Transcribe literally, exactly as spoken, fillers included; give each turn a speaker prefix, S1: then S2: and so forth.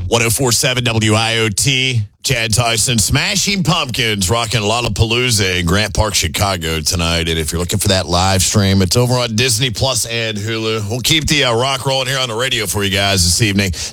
S1: one oh four point seven W I O T. Chad Tyson, Smashing Pumpkins, rocking Lollapalooza in Grant Park, Chicago tonight. And if you're looking for that live stream, it's over on Disney Plus and Hulu. We'll keep the uh, rock rolling here on the radio for you guys this evening.